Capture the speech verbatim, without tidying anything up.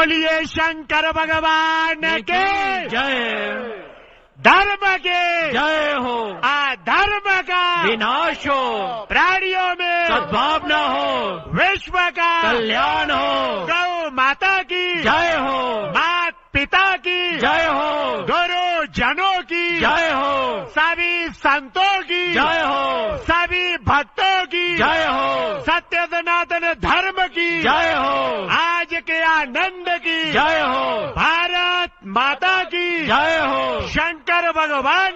बोलिए शंकर भगवान के जय। धर्म के जय हो। अधर्म का विनाश हो। प्राणियों में सद्भावना हो। विश्व का कल्याण हो। गौ माता की जय हो। मात पिता की जय हो। गुरु जनों की जय हो। सभी संतों की जय हो। सभी भक्तों की जय हो। सत्य सनातन धर्म की जय हो। आज के आनंद की जय हो। भारत माता की जय हो। शंकर भगवान